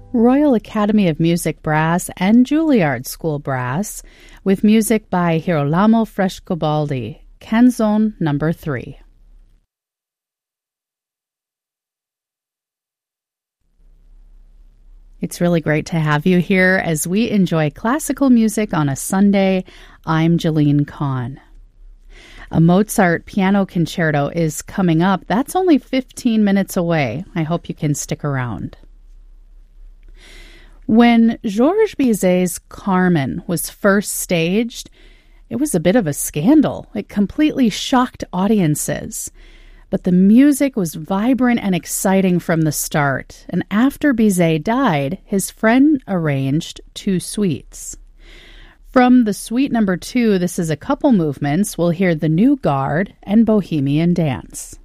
Royal Academy of Music Brass and Juilliard School Brass, with music by Girolamo Frescobaldi, Canzone No. 3. It's really great to have you here as we enjoy classical music on a Sunday. I'm Jeline Kahn. A Mozart piano concerto is coming up. That's only 15 minutes away. I hope you can stick around. When Georges Bizet's Carmen was first staged, it was a bit of a scandal. It completely shocked audiences. But the music was vibrant and exciting from the start, and after Bizet died, his friend arranged 2 suites. From the Suite No. 2, this is a couple movements. We'll hear the New Guard and Bohemian Dance.